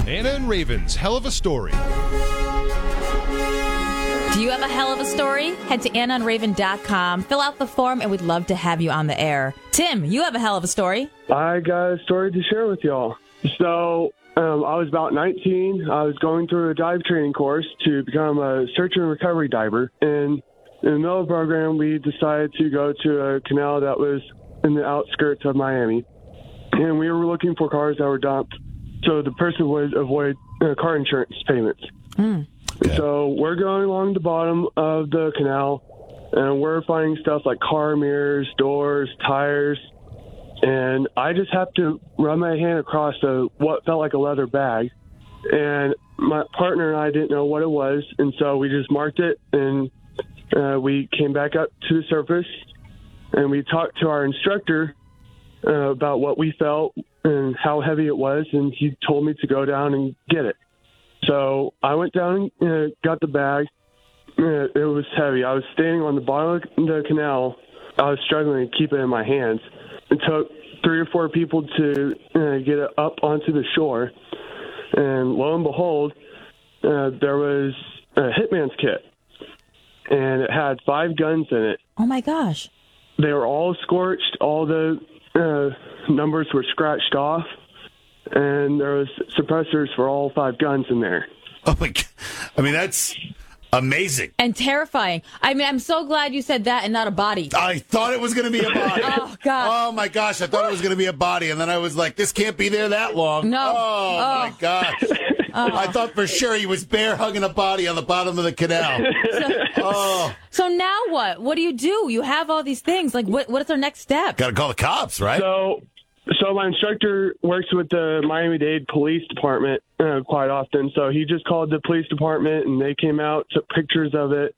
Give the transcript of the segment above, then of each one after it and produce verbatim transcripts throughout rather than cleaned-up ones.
Anna and Raven's Hell of a Story. Do you have a hell of a story? Head to anna and raven dot com, fill out the form, and we'd love to have you on the air. Tim, you have a hell of a story. I got a story to share with y'all. So um, I was about nineteen. I was going through a dive training course to become a search and recovery diver. And in the middle of the program, we decided to go to a canal that was in the outskirts of Miami. And we were looking for cars that were dumped so the person would avoid uh, car insurance payments. Mm. Yeah. So we're going along the bottom of the canal, and we're finding stuff like car mirrors, doors, tires. And I just have to run my hand across a, what felt like a leather bag. And my partner and I didn't know what it was, and so we just marked it, and uh, we came back up to the surface, and we talked to our instructor uh, about what we felt and how heavy it was, and he told me to go down and get it. So I went down and uh, got the bag. Uh, it was heavy. I was standing on the bottom of the canal. I was struggling to keep it in my hands. It took three or four people to uh, get it up onto the shore. And lo and behold, uh, there was a hitman's kit. And it had five guns in it. Oh, my gosh. They were all scorched. All the uh, numbers were scratched off. And there was suppressors for all five guns in there. Oh, my God. I mean, that's amazing. And terrifying. I mean, I'm so glad you said that and not a body. I thought it was going to be a body. Oh, God. Oh, my gosh. I thought it was going to be a body. And then I was like, this can't be there that long. No. Oh, Oh. my gosh. Oh. I thought for sure he was bear hugging a body on the bottom of the canal. So, oh. so now what? What do you do? You have all these things. Like, what? What is our next step? Got to call the cops, right? So, so my instructor works with the Miami-Dade Police Department uh, quite often. So he just called the police department, and they came out, took pictures of it.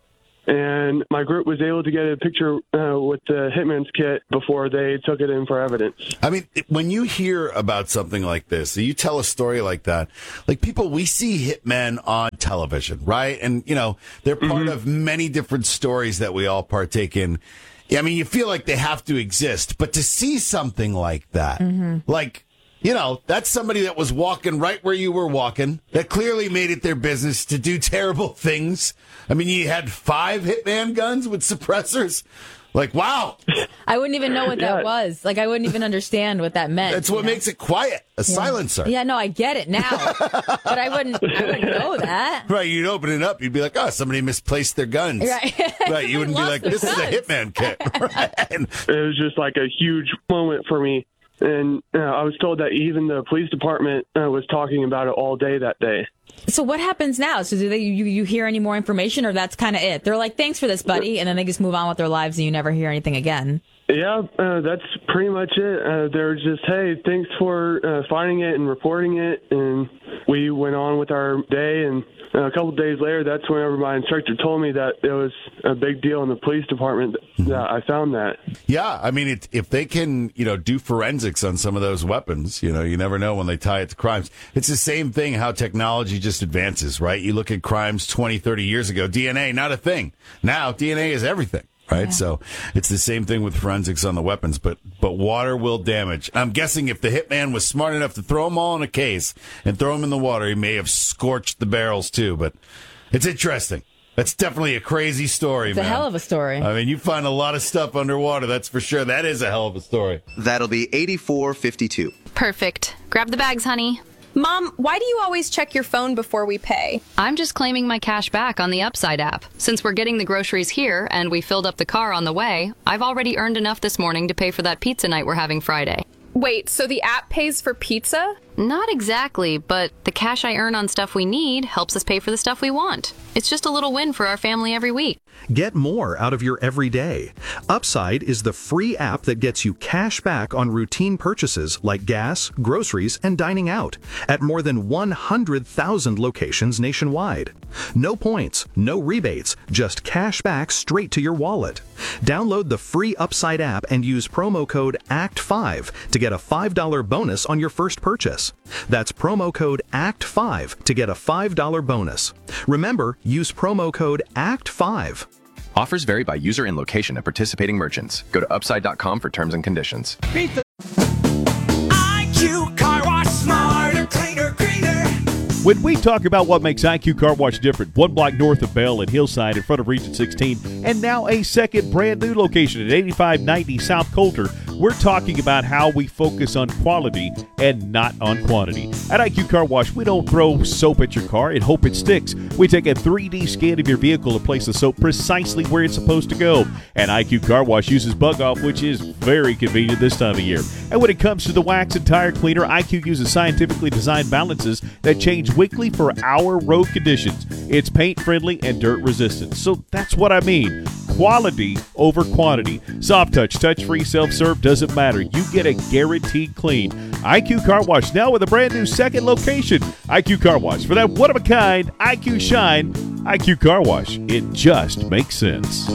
And my group was able to get a picture uh, with the hitman's kit before they took it in for evidence. I mean, when you hear about something like this, you tell a story like that, like people, we see hitmen on television, right? And, you know, they're part mm-hmm. of many different stories that we all partake in. I mean, you feel like they have to exist, but to see something like that, mm-hmm. like, you know, that's somebody that was walking right where you were walking, that clearly made it their business to do terrible things. I mean, you had five hitman guns with suppressors. Like, wow. I wouldn't even know what that yeah. was. Like, I wouldn't even understand what that meant. That's what know? makes it quiet. A yeah. silencer. Yeah, no, I get it now. But I wouldn't, I wouldn't know that. Right, you'd open it up. You'd be like, oh, somebody misplaced their guns. Right. Right, you wouldn't be like, this guns. is a hitman kit. Right. It was just like a huge moment for me. And uh, I was told that even the police department uh, was talking about it all day that day. So what happens now? So do they, you, you hear any more information, or that's kind of it? They're like, thanks for this, buddy, and then they just move on with their lives and you never hear anything again? Yeah, uh, that's pretty much it. Uh, they're just, hey, thanks for uh, finding it and reporting it. And we went on with our day, and uh, a couple of days later, that's whenever my instructor told me that it was a big deal in the police department that, that I found that. Yeah, I mean, it, if they can, you know, do forensics on some of those weapons, you know, you never know when they tie it to crimes. It's the same thing how technology just advances, right? You look at crimes twenty, thirty years ago, D N A, not a thing. Now, D N A is everything. Right. Yeah. So it's the same thing with forensics on the weapons, but but water will damage. I'm guessing if the hitman was smart enough to throw them all in a case and throw them in the water, he may have scorched the barrels too. But it's interesting. That's definitely a crazy story, it's man. It's a hell of a story. I mean, you find a lot of stuff underwater, that's for sure. That is a hell of a story. That'll be eighty-four fifty-two. Perfect. Grab the bags, honey. Mom, why do you always check your phone before we pay? I'm just claiming my cash back on the Upside app. Since we're getting the groceries here and we filled up the car on the way, I've already earned enough this morning to pay for that pizza night we're having Friday. Wait, so the app pays for pizza? Not exactly, but the cash I earn on stuff we need helps us pay for the stuff we want. It's just a little win for our family every week. Get more out of your everyday. Upside is the free app that gets you cash back on routine purchases like gas, groceries, and dining out at more than one hundred thousand locations nationwide. No points, no rebates, just cash back straight to your wallet. Download the free Upside app and use promo code A C T five to get a five dollars bonus on your first purchase. That's promo code A C T five to get a five dollars bonus. Remember, use promo code A C T five. Offers vary by user and location at participating merchants. Go to upside dot com for terms and conditions. I Q Car Wash, smarter, cleaner, greener. When we talk about what makes I Q Car Wash different, one block north of Bell and Hillside in front of Region sixteen, and now a second brand new location at eighty-five ninety South Coulter, we're talking about how we focus on quality and not on quantity. At I Q Car Wash, we don't throw soap at your car and hope it sticks. We take a three D scan of your vehicle and place the soap precisely where it's supposed to go. And I Q Car Wash uses Bug Off, which is very convenient this time of year. And when it comes to the wax and tire cleaner, I Q uses scientifically designed balances that change weekly for our road conditions. It's paint friendly and dirt resistant. So that's what I mean. Quality over quantity. Soft touch, touch free, self serve, doesn't matter. You get a guaranteed clean. I Q Car Wash now with a brand new second location. I Q Car Wash. For that one of a kind I Q shine, I Q Car Wash. It just makes sense.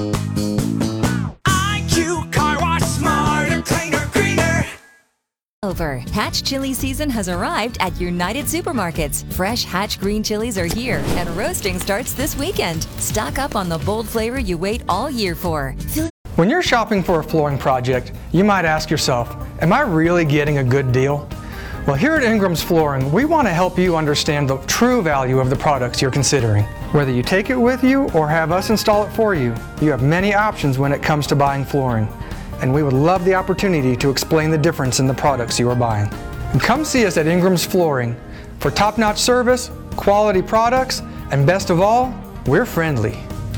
I Q Car Wash, smarter, cleaner, greener. Over. Hatch chili season has arrived at United Supermarkets. Fresh Hatch green chilies are here, and roasting starts this weekend. Stock up on the bold flavor you wait all year for. When you're shopping for a flooring project, you might ask yourself, am I really getting a good deal? Well, here at Ingram's Flooring, we want to help you understand the true value of the products you're considering. Whether you take it with you or have us install it for you, you have many options when it comes to buying flooring. And we would love the opportunity to explain the difference in the products you are buying. And come see us at Ingram's Flooring for top-notch service, quality products, and best of all, we're friendly.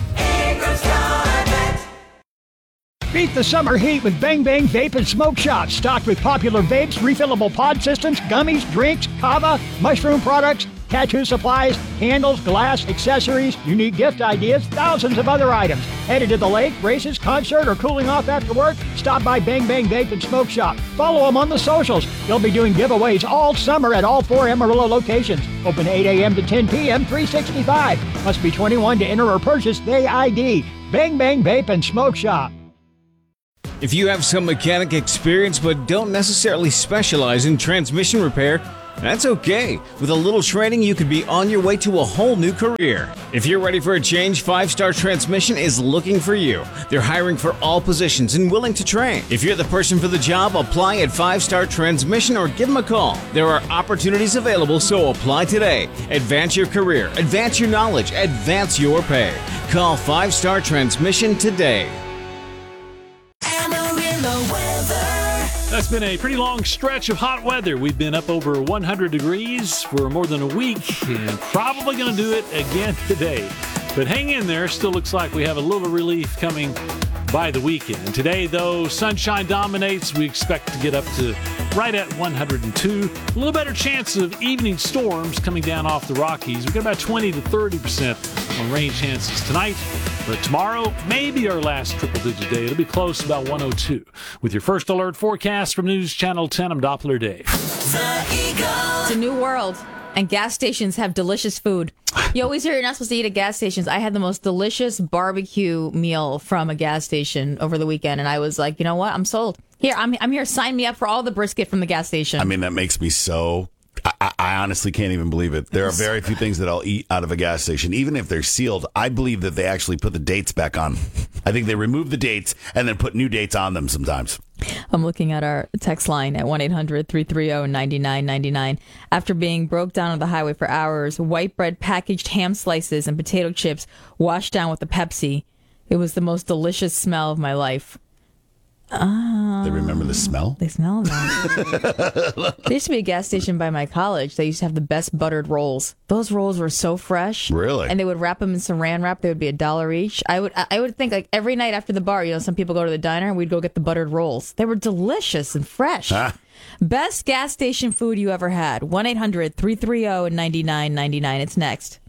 Beat the summer heat with Bang Bang Vape and Smoke Shop. Stocked with popular vapes, refillable pod systems, gummies, drinks, kava, mushroom products, tattoo supplies, candles, glass, accessories, unique gift ideas, thousands of other items. Headed to the lake, races, concert, or cooling off after work? Stop by Bang Bang Vape and Smoke Shop. Follow them on the socials. They'll be doing giveaways all summer at all four Amarillo locations. Open eight a.m. to ten p.m., three sixty-five. Must be twenty-one to enter or purchase the I D. Bang Bang Vape and Smoke Shop. If you have some mechanic experience but don't necessarily specialize in transmission repair, that's okay. With a little training, you could be on your way to a whole new career. If you're ready for a change, Five Star Transmission is looking for you. They're hiring for all positions and willing to train. If you're the person for the job, apply at Five Star Transmission or give them a call. There are opportunities available, so apply today. Advance your career, advance your knowledge, advance your pay. Call Five Star Transmission today. That's been a pretty long stretch of hot weather. We've been up over one hundred degrees for more than a week and probably going to do it again today. But hang in there. Still looks like we have a little relief coming by the weekend. Today, though, sunshine dominates. We expect to get up to right at one hundred two. A little better chance of evening storms coming down off the Rockies. We've got about twenty to thirty percent on rain chances tonight. But tomorrow, maybe our last triple-digit day. It'll be close, about one oh two. With your first alert forecast from News Channel ten, I'm Doppler Dave. It's a new world, and gas stations have delicious food. You always hear you're not supposed to eat at gas stations. I had the most delicious barbecue meal from a gas station over the weekend, and I was like, you know what? I'm sold. Here, I'm, I'm here. Sign me up for all the brisket from the gas station. I mean, that makes me so... I, I honestly can't even believe it. There are very few things that I'll eat out of a gas station, even if they're sealed. I believe that they actually put the dates back on. I think they remove the dates and then put new dates on them sometimes. I'm looking at our text line at one eight hundred three three zero nine nine nine nine. After being broke down on the highway for hours, white bread, packaged ham slices, and potato chips washed down with a Pepsi. It was the most delicious smell of my life. Uh, they remember the smell? They smell that. There used to be a gas station by my college. They used to have the best buttered rolls. Those rolls were so fresh. Really? And they would wrap them in saran wrap. They would be a dollar each. I would I would think like every night after the bar, you know, some people go to the diner and we'd go get the buttered rolls. They were delicious and fresh. Huh? Best gas station food you ever had. one eight hundred three three zero nine nine nine nine. It's next.